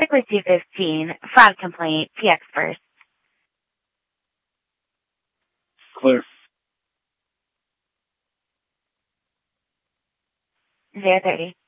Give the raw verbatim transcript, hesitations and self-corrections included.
Frequency fifteen, fraud complaint, P X first. Clear. zero thirty.